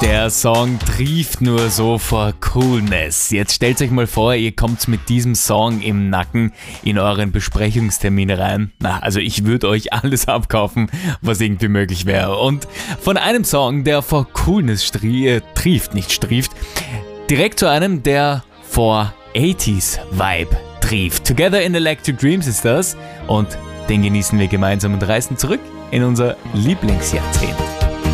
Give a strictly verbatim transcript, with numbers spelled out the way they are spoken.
Der Song trieft nur so vor Coolness. Jetzt stellt euch mal vor, ihr kommt mit diesem Song im Nacken in euren Besprechungstermin rein. Na, also ich würde euch alles abkaufen, was irgendwie möglich wäre. Und von einem Song, der vor Coolness strie- äh, trieft, nicht strieft, direkt zu einem, der vor achtziger Vibe trieft. Together in Electric Dreams ist das und den genießen wir gemeinsam und reisen zurück in unser Lieblingsjahrzehnt.